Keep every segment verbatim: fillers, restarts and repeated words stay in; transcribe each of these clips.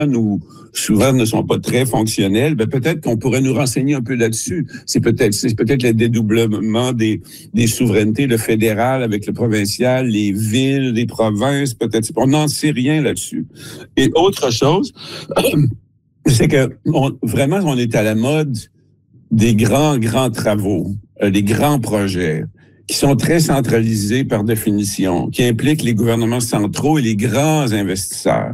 ou souvent ne sont pas très fonctionnels, ben peut-être qu'on pourrait nous renseigner un peu là-dessus. C'est peut-être c'est peut-être le dédoublement des, des souverainetés, le fédéral avec le provincial, les villes, les provinces, peut-être. On n'en sait rien là-dessus. Et autre chose, c'est que on, vraiment, on est à la mode des grands, grands travaux, euh, des grands projets qui sont très centralisés par définition, qui impliquent les gouvernements centraux et les grands investisseurs.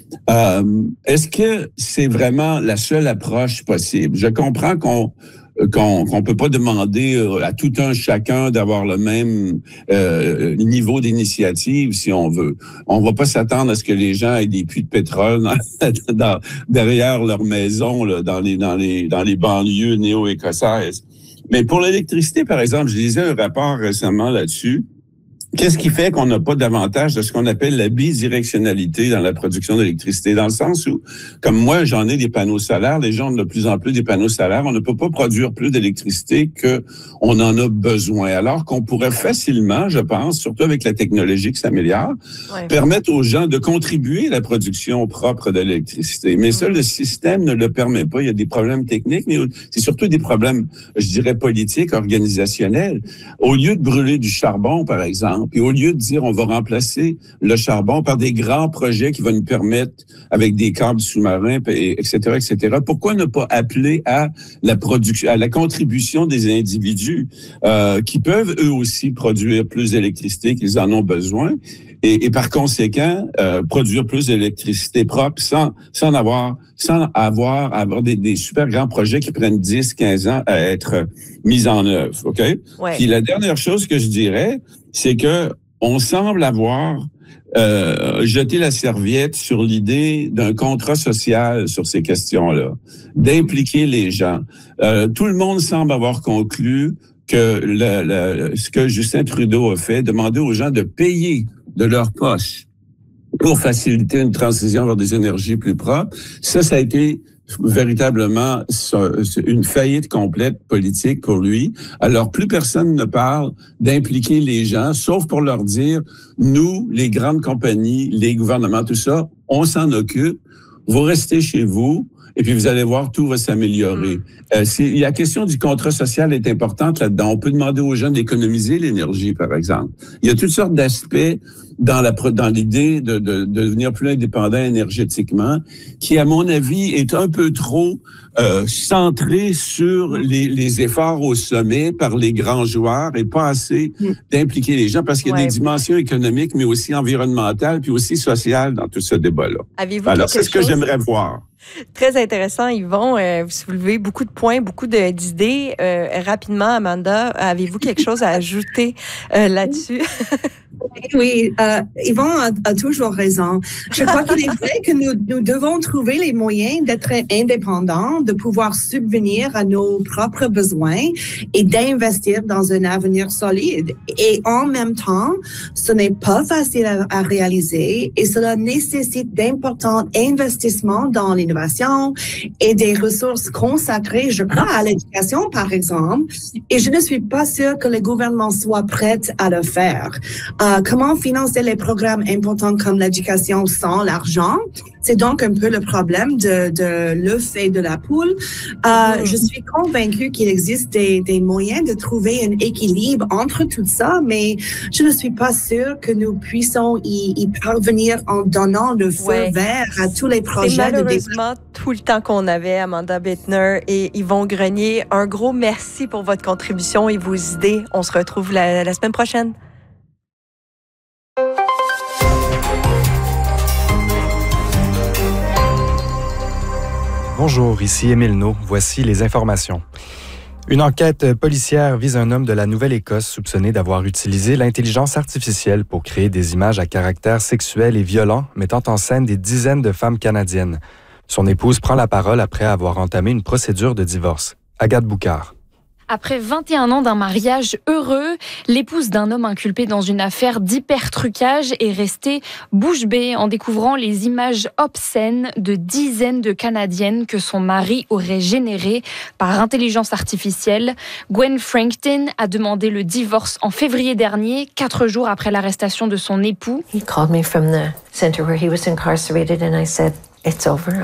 Euh, est-ce que c'est vraiment la seule approche possible? Je comprends qu'on qu'on qu'on peut pas demander à tout un chacun d'avoir le même euh, niveau d'initiative si on veut. On va pas s'attendre à ce que les gens aient des puits de pétrole dans, dans, derrière leur maison là, dans les dans les dans les banlieues néo-écossaises. Mais pour l'électricité, par exemple, je lisais un rapport récemment là-dessus. Qu'est-ce qui fait qu'on n'a pas davantage de ce qu'on appelle la bidirectionnalité dans la production d'électricité? Dans le sens où, comme moi, j'en ai des panneaux solaires, les gens ont de plus en plus des panneaux solaires, on ne peut pas produire plus d'électricité qu'on en a besoin. Alors qu'on pourrait facilement, je pense, surtout avec la technologie qui s'améliore, ouais. permettre aux gens de contribuer à la production propre de l'électricité. Mais mmh. ça, le système ne le permet pas. Il y a des problèmes techniques, mais c'est surtout des problèmes, je dirais, politiques, organisationnels. Au lieu de brûler du charbon, par exemple, puis au lieu de dire on va remplacer le charbon par des grands projets qui vont nous permettre, avec des câbles sous-marins, et cetera, et cetera, pourquoi ne pas appeler à la production, à la contribution des individus euh, qui peuvent eux aussi produire plus d'électricité qu'ils en ont besoin et, et par conséquent euh, produire plus d'électricité propre sans sans avoir sans avoir avoir des, des super grands projets qui prennent dix, quinze ans à être mis en œuvre, ok? Ouais. Puis la dernière chose que je dirais, c'est que on semble avoir euh, jeté la serviette sur l'idée d'un contrat social sur ces questions-là, d'impliquer les gens. Euh, tout le monde semble avoir conclu que le, le, ce que Justin Trudeau a fait, demander aux gens de payer de leur poche pour faciliter une transition vers des énergies plus propres, ça, ça a été véritablement une faillite complète politique pour lui. Alors, plus personne ne parle d'impliquer les gens, sauf pour leur dire, nous, les grandes compagnies, les gouvernements, tout ça, on s'en occupe, vous restez chez vous, et puis vous allez voir, tout va s'améliorer. Euh, c'est, la question du contrat social est importante là-dedans. On peut demander aux gens d'économiser l'énergie, par exemple. Il y a toutes sortes d'aspects dans la dans l'idée de, de, de devenir plus indépendant énergétiquement, qui, à mon avis, est un peu trop euh, centré sur les, les efforts au sommet par les grands joueurs et pas assez d'impliquer les gens, parce qu'il y a ouais. des dimensions économiques, mais aussi environnementales, puis aussi sociales dans tout ce débat-là. Avez-vous Alors, c'est ce que chose? j'aimerais voir. Très intéressant, Yvon. Euh, vous soulevez beaucoup de points, beaucoup de, d'idées. Euh, rapidement, Amanda, avez-vous quelque chose à ajouter euh, là-dessus? Oui, euh, Yvon a, a toujours raison. Je crois qu'il est vrai que nous, nous devons trouver les moyens d'être indépendants, de pouvoir subvenir à nos propres besoins et d'investir dans un avenir solide. Et en même temps, ce n'est pas facile à, à réaliser et cela nécessite d'importants investissements dans l'innovation et des ressources consacrées, je crois, à l'éducation, par exemple. Et je ne suis pas sûre que le gouvernement soit prêt à le faire. Euh, comment financer les programmes importants comme l'éducation sans l'argent? C'est donc un peu le problème de, de l'œuf et de la poule. Euh, mmh. Je suis convaincue qu'il existe des, des moyens de trouver un équilibre entre tout ça, mais je ne suis pas sûre que nous puissions y, y parvenir en donnant le feu ouais. vert à tous les projets. C'est malheureusement de tout le temps qu'on avait, Amanda Bittner et Yvon Grenier. Un gros merci pour votre contribution et vos idées. On se retrouve la, la semaine prochaine. Bonjour, ici Émile No. Voici les informations. Une enquête policière vise un homme de la Nouvelle-Écosse soupçonné d'avoir utilisé l'intelligence artificielle pour créer des images à caractère sexuel et violent, mettant en scène des dizaines de femmes canadiennes. Son épouse prend la parole après avoir entamé une procédure de divorce. Agathe Boucard. Après vingt et un ans d'un mariage heureux, l'épouse d'un homme inculpé dans une affaire d'hypertrucage est restée bouche bée en découvrant les images obscènes de dizaines de Canadiennes que son mari aurait générées par intelligence artificielle. Gwen Frankton a demandé le divorce en février dernier, quatre jours après l'arrestation de son époux. He called me from the center where he was incarcerated and I said, It's over.